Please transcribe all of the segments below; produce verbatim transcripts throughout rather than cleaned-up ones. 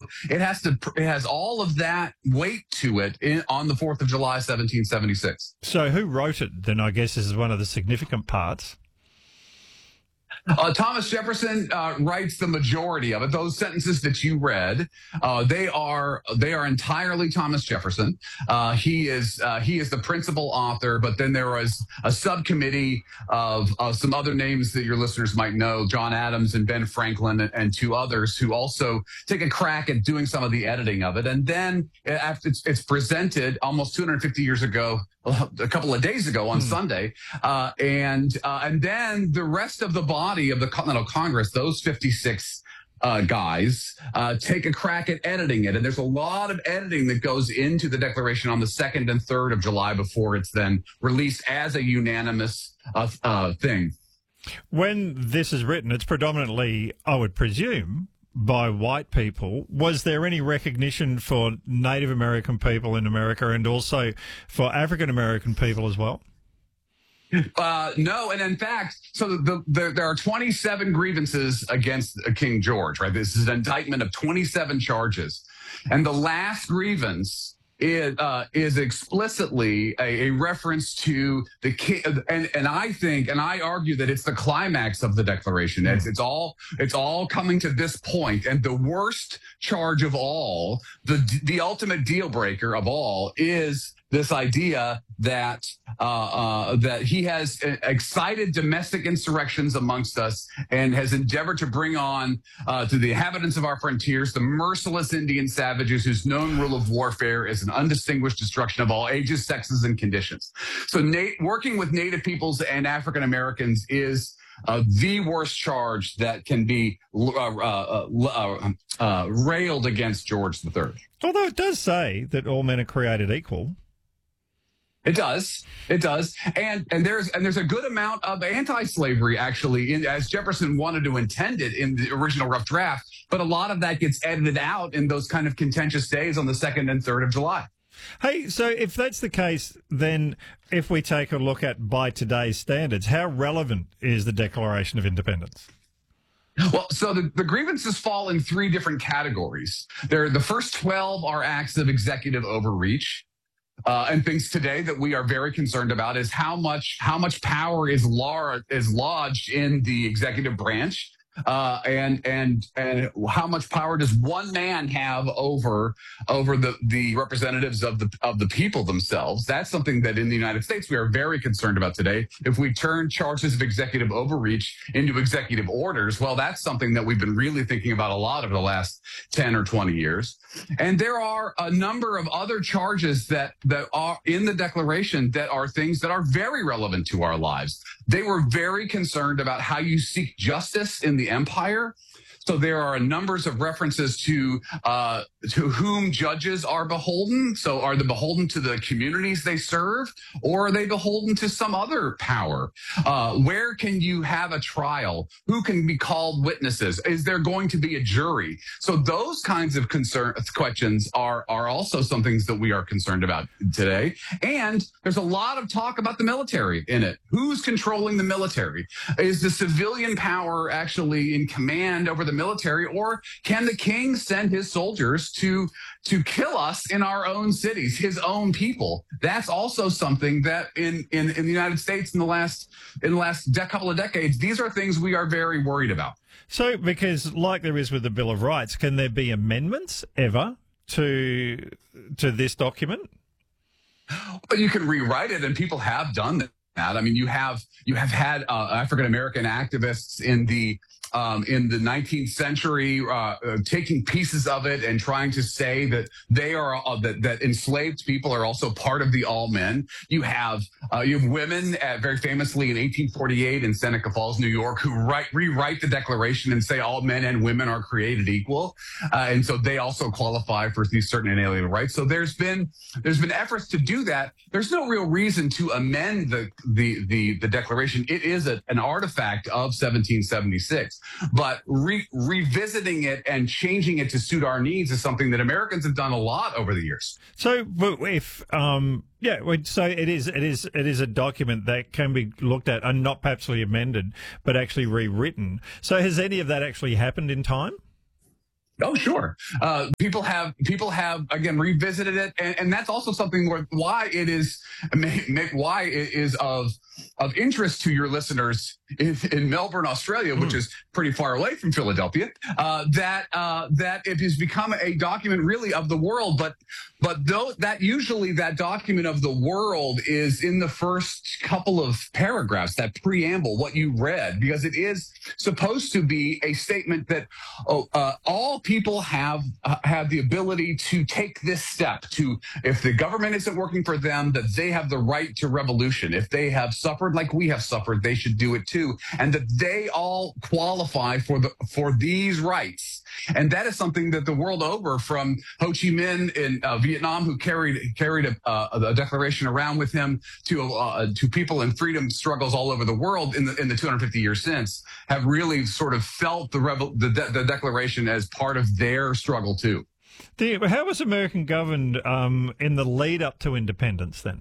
it has to, it has all of that weight to it in, on the fourth of July, seventeen seventy-six. So who wrote it then, I guess, is one of the significant parts? Uh, Thomas Jefferson uh, writes the majority of it. Those sentences that you read, uh, they are they are entirely Thomas Jefferson. Uh, he is uh, he is the principal author, but then there was a subcommittee of, of some other names that your listeners might know, John Adams and Ben Franklin and, and two others, who also take a crack at doing some of the editing of it. And then after it's, it's presented almost two hundred fifty years ago, a couple of days ago on hmm. Sunday, uh, and uh, and then the rest of the body of the Continental Congress, those fifty-six uh, guys, uh, take a crack at editing it. And there's a lot of editing that goes into the Declaration on the second and third of July before it's then released as a unanimous uh, uh, thing. When this is written, it's predominantly, I would presume, by white people. Was there any recognition for Native American people in America and also for African American people as well? Uh, no, and in fact, so the, the, there are twenty-seven grievances against King George, right? This is an indictment of twenty-seven charges. And the last grievance is, uh, is explicitly a, a reference to the king. And, and I think, and I argue that it's the climax of the Declaration. It's, it's all, it's all coming to this point. And the worst charge of all, the, the ultimate deal breaker of all is this idea that uh, uh, that he has excited domestic insurrections amongst us and has endeavored to bring on uh, to the inhabitants of our frontiers the merciless Indian savages whose known rule of warfare is an undistinguished destruction of all ages, sexes, and conditions. So na- working with Native peoples and African Americans is Uh, the worst charge that can be uh, uh, uh, uh, railed against George the Third. Although it does say that all men are created equal. It does. It does. And and there's and there's a good amount of anti-slavery actually, in, as Jefferson wanted to intend it in the original rough draft. But a lot of that gets edited out in those kind of contentious days on the second and third of July. Hey, so if that's the case, then if we take a look at by today's standards, how relevant is the Declaration of Independence? Well, so the, the grievances fall in three different categories. There, the first twelve are acts of executive overreach. Uh, and things today that we are very concerned about is how much how much power is lar- is lodged in the executive branch. Uh, and and and how much power does one man have over over the, the representatives of the of the people themselves? That's something that in the United States we are very concerned about today. If we turn charges of executive overreach into executive orders, well, that's something that we've been really thinking about a lot over the last ten or twenty years. And there are a number of other charges that that are in the Declaration that are things that are very relevant to our lives. They were very concerned about how you seek justice in the empire. So there are numbers of references to uh, to whom judges are beholden. So are they beholden to the communities they serve, or are they beholden to some other power? Uh, where can you have a trial? Who can be called witnesses? Is there going to be a jury? So those kinds of concern questions are are also some things that we are concerned about today. And there's a lot of talk about the military in it. Who's controlling the military? Is the civilian power actually in command over the military, or can the king send his soldiers to to kill us in our own cities, his own people? That's also something that in in, in the United States in the last in the last de- couple of decades, these are things we are very worried about. So, because like there is with the Bill of Rights, can there be amendments ever to to this document? But you can rewrite it, and people have done that. I mean, you have you have had uh, African American activists in the Um, in the nineteenth century, uh, uh, taking pieces of it and trying to say that they are uh, that, that enslaved people are also part of the all men. You have uh, you have women, uh, very famously in eighteen forty-eight in Seneca Falls, New York, who write rewrite the Declaration and say all men and women are created equal, uh, and so they also qualify for these certain inalienable rights. So there's been there's been efforts to do that. There's no real reason to amend the the the, the Declaration. It is a, an artifact of seventeen seventy-six. But re- revisiting it and changing it to suit our needs is something that Americans have done a lot over the years. So, but if um, yeah, so it is it is it is a document that can be looked at and not perhaps amended, but actually rewritten. So, has any of that actually happened in time? Oh, sure. Uh, people have people have again revisited it, and, and that's also something where why it is may, may, why it is of of interest to your listeners in, in Melbourne, Australia, which Mm. is pretty far away from Philadelphia. Uh, that uh, that it has become a document really of the world, but but though that usually that document of the world is in the first couple of paragraphs, that preamble, what you read, because it is supposed to be a statement that oh, uh, all people have uh, have the ability to take this step to, if the government isn't working for them, that they have the right to revolution. If they have suffered like we have suffered, they should do it too, and that they all qualify for the for these rights. And that is something that the world over, from Ho Chi Minh in uh, Vietnam, who carried carried a, uh, a declaration around with him, to uh, to people in freedom struggles all over the world in the in the two hundred fifty years since, have really sort of felt the rebel the, de- the declaration as part of their struggle too. The, how was American governed um, in the lead up to independence then?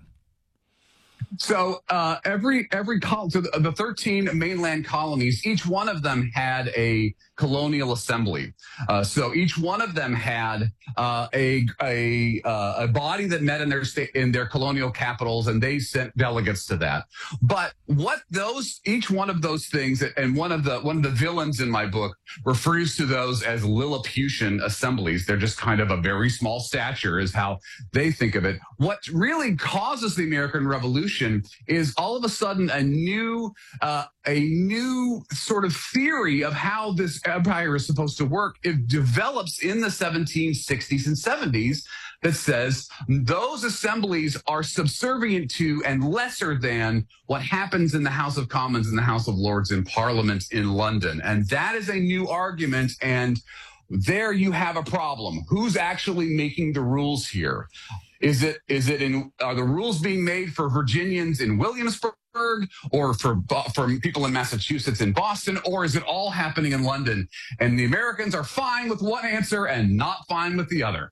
So uh, every every col- so the, the thirteen mainland colonies, each one of them had a colonial assembly. Uh, so each one of them had uh, a a uh, a body that met in their state in their colonial capitals, and they sent delegates to that. But what those each one of those things, and one of the one of the villains in my book refers to those as Lilliputian assemblies. They're just kind of a very small stature, is how they think of it. What really causes the American Revolution is all of a sudden a new uh, a new sort of theory of how this empire is supposed to work. It develops in the seventeen sixties and seventies that says those assemblies are subservient to and lesser than what happens in the House of Commons and the House of Lords in Parliament in London. And that is a new argument. And there you have a problem. Who's actually making the rules here? Is it is it in are the rules being made for Virginians in Williamsburg, or for for people in Massachusetts in Boston, or is it all happening in London? And the Americans are fine with one answer and not fine with the other.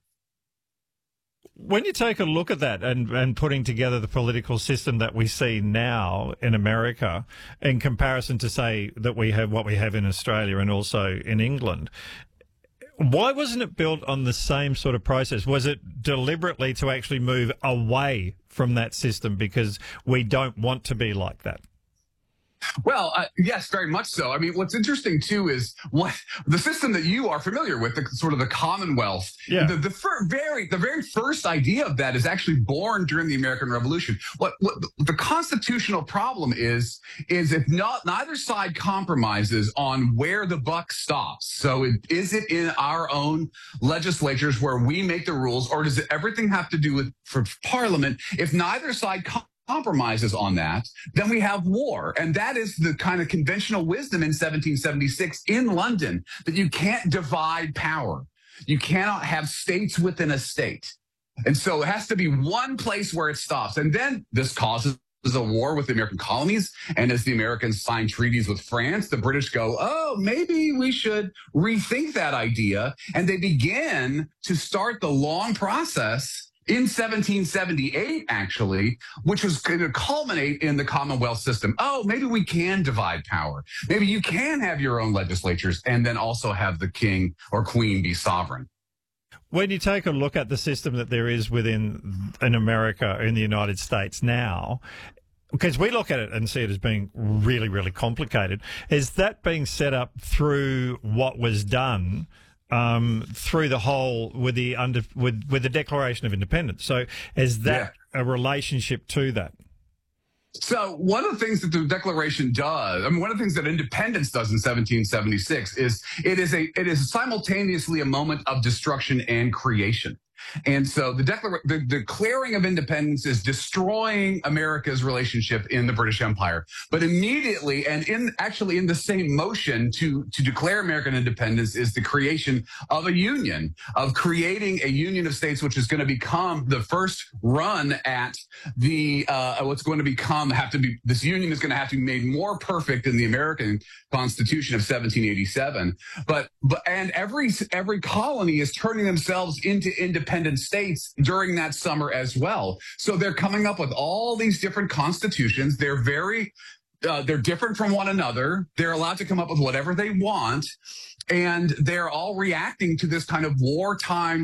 When you take a look at that and, and putting together the political system that we see now in America in comparison to, say, that we have what we have in Australia and also in England, why wasn't it built on the same sort of process? Was it deliberately to actually move away from that system because we don't want to be like that? Well, uh, yes, very much so. I mean, what's interesting too is what the system that you are familiar with, the sort of the Commonwealth. Yeah. The, the fir- very the very first idea of that is actually born during the American Revolution. What, what the constitutional problem is is if not neither side compromises on where the buck stops. So, it, is it in our own legislatures where we make the rules, or does it everything have to do with for Parliament? If neither side com- compromises on that, then we have war. And that is the kind of conventional wisdom in seventeen seventy-six in London, that you can't divide power. You cannot have states within a state. And so it has to be one place where it stops. And then this causes a war with the American colonies. And as the Americans sign treaties with France, the British go, oh, maybe we should rethink that idea. And they begin to start the long process in seventeen seventy-eight, actually, which was going to culminate in the Commonwealth system. Oh, maybe we can divide power. Maybe you can have your own legislatures and then also have the king or queen be sovereign. When you take a look at the system that there is within in America, in the United States now, because we look at it and see it as being really, really complicated, is that being set up through what was done Um, through the whole with the under with with the Declaration of Independence? So is that yeah. a relationship to that? So one of the things that the Declaration does, I mean, one of the things that independence does in seventeen seventy-six is it is a it is simultaneously a moment of destruction and creation. And so the, declar- the declaring of independence is destroying America's relationship in the British Empire. But immediately, and in actually in the same motion to, to declare American independence, is the creation of a union, of creating a union of states, which is going to become the first run at the uh, what's going to become have to be this union is going to have to be made more perfect in the American Constitution of seventeen eighty-seven. But but and every every colony is turning themselves into independent states during that summer as well. So they're coming up with all these different constitutions. They're very Uh, they're different from one another. They're allowed to come up with whatever they want. And they're all reacting to this kind of wartime